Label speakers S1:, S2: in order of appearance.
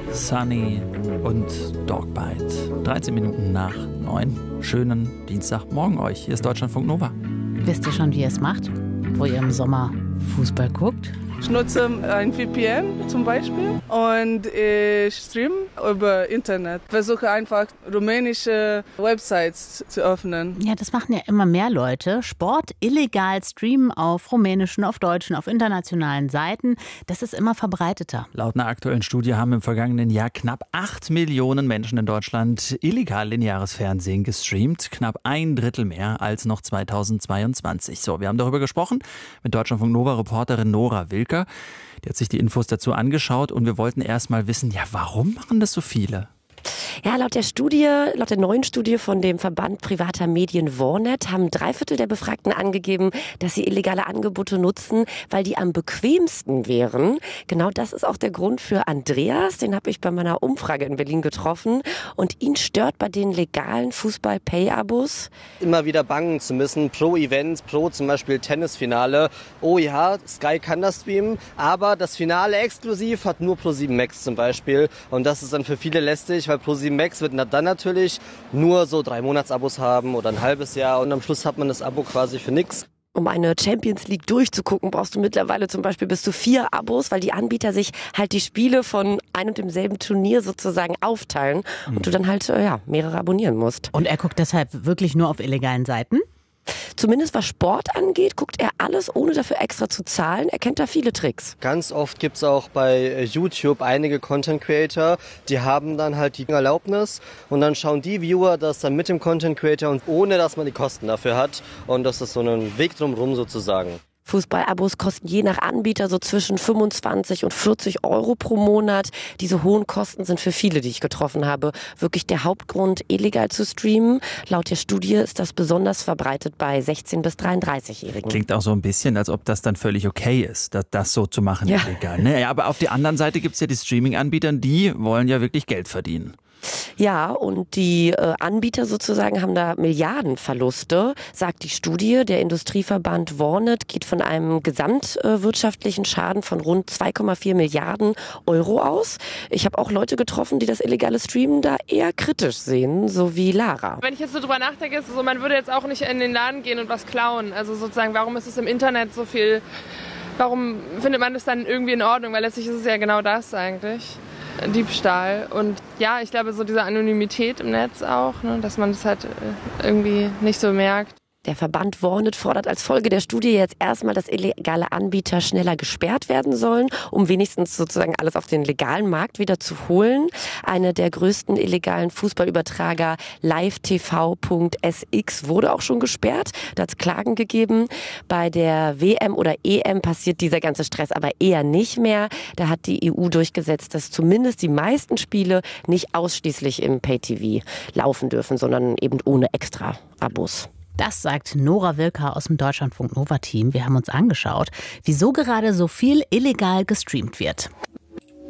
S1: Sunny und Dogbite. 13 Minuten nach 9. Schönen Dienstagmorgen euch. Hier ist Deutschlandfunk Nova.
S2: Wisst ihr schon, wie ihr es macht? Wo ihr im Sommer Fußball guckt?
S3: Ich nutze ein VPN zum Beispiel und ich streame über Internet. Versuche einfach rumänische Websites zu öffnen.
S2: Ja, das machen ja immer mehr Leute. Sport illegal streamen auf rumänischen, auf deutschen, auf internationalen Seiten. Das ist immer verbreiteter.
S1: Laut einer aktuellen Studie haben im vergangenen Jahr knapp 8 Millionen Menschen in Deutschland illegal lineares Fernsehen gestreamt. Knapp ein Drittel mehr als noch 2022. So, wir haben darüber gesprochen mit Deutschlandfunk Nova-Reporterin Nora Wilker. Die hat sich die Infos dazu angeschaut und wir wollten erst mal wissen, ja, warum machen das so viele?
S4: Ja, laut der neuen Studie von dem Verband privater Medien Warnet haben 3/4 der Befragten angegeben, dass sie illegale Angebote nutzen, weil die am bequemsten wären. Genau das ist auch der Grund für Andreas. Den habe ich bei meiner Umfrage in Berlin getroffen. Und ihn stört bei den legalen Fußball-Pay-Abos
S5: immer wieder bangen zu müssen, pro Event, pro zum Beispiel Tennisfinale. Oh ja, Sky kann das streamen, aber das Finale exklusiv hat nur Pro7 Max zum Beispiel. Und das ist dann für viele lästig, weil Pro7 Max wird dann natürlich nur so 3 Monatsabos haben oder ein halbes Jahr und am Schluss hat man das Abo quasi für nichts.
S4: Um eine Champions League durchzugucken, brauchst du mittlerweile zum Beispiel bis zu 4 Abos, weil die Anbieter sich halt die Spiele von ein und demselben Turnier sozusagen aufteilen und du dann halt mehrere abonnieren musst.
S2: Und er guckt deshalb wirklich nur auf illegalen Seiten?
S4: Zumindest was Sport angeht, guckt er alles, ohne dafür extra zu zahlen. Er kennt da viele Tricks.
S5: Ganz oft gibt es auch bei YouTube einige Content Creator, die haben dann halt die Erlaubnis und dann schauen die Viewer das dann mit dem Content Creator und ohne, dass man die Kosten dafür hat. Und das ist so ein Weg drumherum sozusagen.
S4: Fußballabos kosten je nach Anbieter so zwischen 25 und 40 Euro pro Monat. Diese hohen Kosten sind für viele, die ich getroffen habe, wirklich der Hauptgrund, illegal zu streamen. Laut der Studie ist das besonders verbreitet bei 16- bis 33-Jährigen.
S1: Klingt auch so ein bisschen, als ob das dann völlig okay ist, das so zu machen, illegal. Ne? Ja, aber auf der anderen Seite gibt es ja die Streaming-Anbieter, die wollen ja wirklich Geld verdienen.
S4: Ja, und die Anbieter sozusagen haben da Milliardenverluste, sagt die Studie. Der Industrieverband Warnet geht von einem gesamtwirtschaftlichen Schaden von rund 2,4 Milliarden Euro aus. Ich habe auch Leute getroffen, die das illegale Streamen da eher kritisch sehen, so wie Lara.
S6: Wenn ich jetzt so drüber nachdenke, ist es so, man würde jetzt auch nicht in den Laden gehen und was klauen. Also sozusagen, warum ist es im Internet so viel, warum findet man das dann irgendwie in Ordnung? Weil letztlich ist es ja genau das eigentlich. Diebstahl. Und ja, ich glaube, so diese Anonymität im Netz auch, ne, dass man das halt irgendwie nicht so merkt.
S4: Der Verband Warnet fordert als Folge der Studie jetzt erstmal, dass illegale Anbieter schneller gesperrt werden sollen, um wenigstens sozusagen alles auf den legalen Markt wieder zu holen. Eine der größten illegalen Fußballübertrager, livetv.sx, wurde auch schon gesperrt. Da hat es Klagen gegeben. Bei der WM oder EM passiert dieser ganze Stress aber eher nicht mehr. Da hat die EU durchgesetzt, dass zumindest die meisten Spiele nicht ausschließlich im Pay-TV laufen dürfen, sondern eben ohne extra Abos.
S2: Das sagt Nora Wilker aus dem Deutschlandfunk Nova Team. Wir haben uns angeschaut, wieso gerade so viel illegal gestreamt wird.